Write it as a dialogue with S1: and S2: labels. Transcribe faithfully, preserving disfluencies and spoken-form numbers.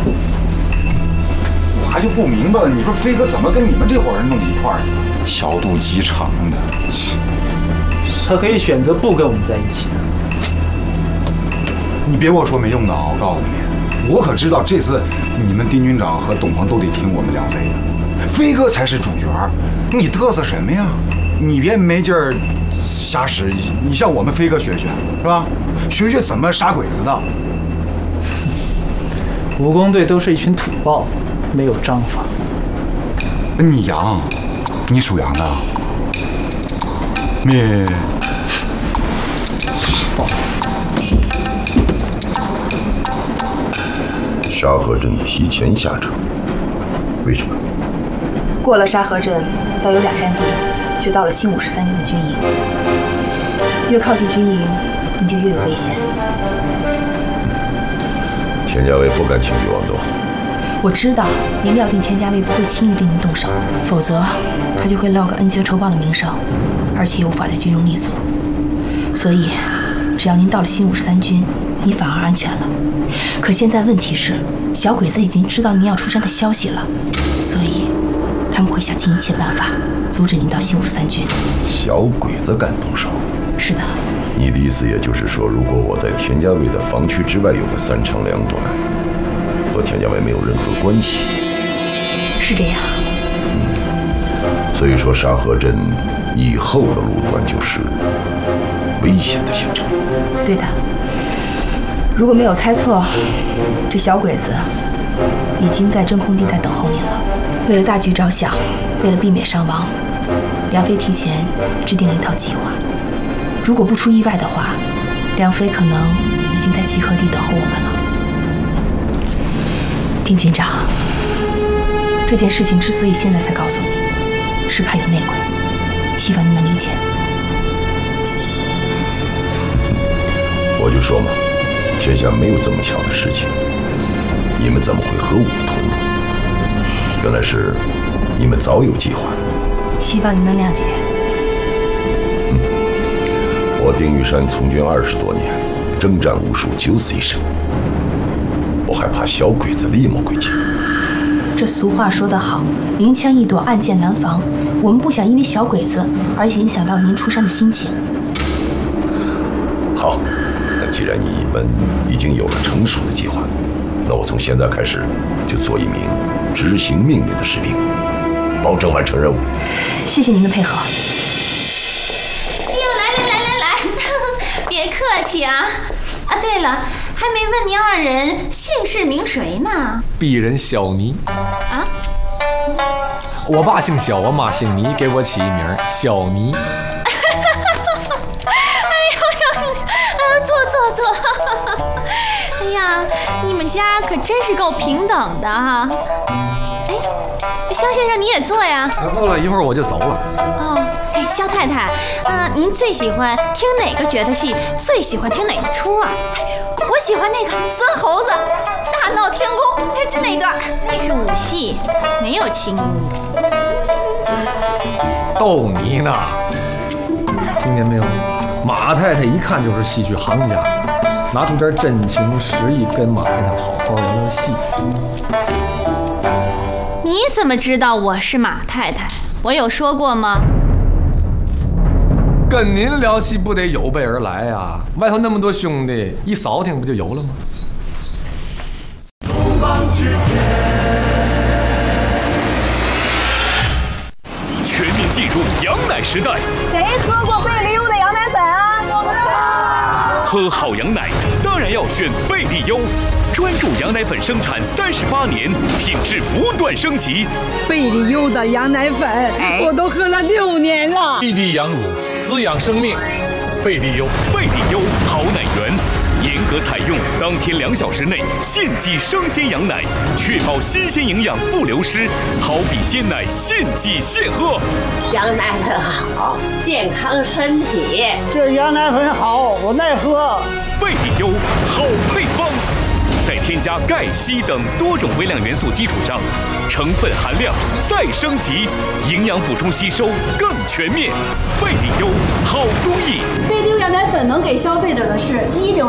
S1: 我还就不明白了，你说飞哥怎么跟你们这伙人弄一块儿去了？小肚鸡肠的。
S2: 他可以选择不跟我们在一起的。
S1: 你别跟我说没用的啊！我告诉你，我可知道这次你们丁军长和董鹏都得听我们梁飞的，飞哥才是主角，你嘚瑟什么呀？你别没劲儿瞎使，你向我们飞哥学学，是吧？学学怎么杀鬼子的。
S2: 武工队都是一群土包子，没有章法。
S1: 你羊，你属羊的。灭。
S3: 沙河镇提前下车，为什么？
S4: 过了沙河镇，再有两站地，就到了新五十三军的军营。越靠近军营，你就越有危险。
S3: 田家卫不敢轻举妄动。
S4: 我知道，您料定田家卫不会轻易对您动手，否则他就会落个恩将仇报的名声，而且无法在军中立足。所以，只要您到了新五十三军，你反而安全了。可现在问题是，小鬼子已经知道您要出山的消息了，所以他们会想尽一切办法阻止您到新五十三军。
S3: 小鬼子敢动手？
S4: 是的。
S3: 你的意思也就是说，如果我在田家卫的防区之外有个三长两短，和田家卫没有任何关系？
S4: 是这样。
S3: 嗯，所以说沙河镇以后的路段就是危险的行程。
S4: 对的。如果没有猜错，这小鬼子已经在真空地带等候您了。为了大局着想，为了避免伤亡，梁飞提前制定了一套计划。如果不出意外的话，梁飞可能已经在集合地等候我们了。丁军长，这件事情之所以现在才告诉你，是怕有内鬼，希望您能理解。
S3: 我就说嘛。天下没有这么巧的事情，你们怎么会和我同路？原来是你们早有计划。
S4: 希望您能谅解。
S3: 嗯，我丁玉山从军二十多年，征战无数，九死一生，我还怕小鬼子厉谋诡计？
S4: 这俗话说得好，明枪易躲，暗箭难防。我们不想因为小鬼子而影响到您出山的心情。
S3: 好。既然你们已经有了成熟的计划，那我从现在开始就做一名执行命令的士兵，保证完成任务。
S4: 谢谢您的配合。
S5: 哎呦，来来来来来，别客气啊！啊，对了，还没问您二人姓氏名谁呢？
S6: 鄙人小倪。
S5: 啊？
S6: 我爸姓小，我妈姓倪，给我起一名小倪。
S5: 坐坐坐！哎呀，你们家可真是够平等的哈！哎，肖先生你也坐呀？
S6: 好了，一会儿我就走了。
S5: 哦，哎，肖太太，呃，您最喜欢听哪个角的戏？最喜欢听哪一出啊？
S7: 我喜欢那个孙猴子大闹天宫，就那一段。
S5: 那是武戏，没有情义。
S6: 逗你呢，听见没有？马太太一看就是戏剧行家，拿出点真情实意跟马太太好好聊聊戏。
S5: 你怎么知道我是马太太？我有说过吗？
S6: 跟您聊戏不得有备而来呀、啊？外头那么多兄弟，一扫听不就有了吗？
S8: 全面进入羊奶时代。
S7: 谁喝过贝利优的羊奶粉啊？我们
S8: 喝好羊奶当然要选贝利优，专注羊奶粉生产三十八年，品质不断升级。
S9: 贝利优的羊奶粉，我都喝了六年了。
S8: 滴滴羊乳，滋养生命。贝利优，贝利优好奶源，严格采用当天两小时内现挤生鲜羊奶，确保新鲜营养不流失，好比鲜奶现挤现喝。
S10: 羊奶粉好，健康身体。
S9: 这羊奶粉好，我爱喝。
S8: 贝利优好配方，在添加钙、硒等多种微量元素基础上，成分含量再升级，营养补充吸收更全面。贝利优好工艺。
S11: 贝利优羊奶粉能给消费者的是一流。